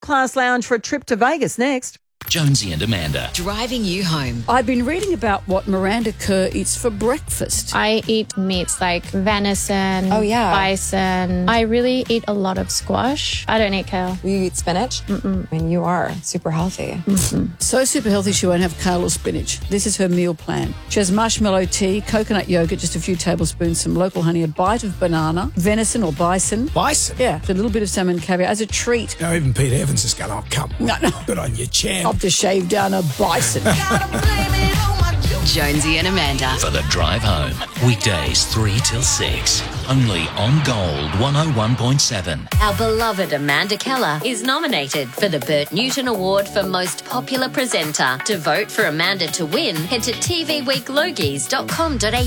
class lounge for a trip to Vegas next. Jonesy and Amanda. Driving you home. I've been reading about what Miranda Kerr eats for breakfast. I eat meats like venison, bison. I really eat a lot of squash. I don't eat kale. You eat spinach? I mean, you are super healthy. So super healthy she won't have kale or spinach. This is her meal plan. She has marshmallow tea, coconut yogurt, just a few tablespoons, some local honey, a bite of banana, venison or bison. Bison? Yeah, a little bit of salmon caviar as a treat. Now, even Pete Evans is going, oh, come on. No. Good on you, champ. Up to shave down a bison. Jonesy and Amanda. For the drive home. Weekdays 3 till 6. Only on Gold 101.7. Our beloved Amanda Keller is nominated for the Bert Newton Award for Most Popular Presenter. To vote for Amanda to win, head to tvweeklogies.com.au.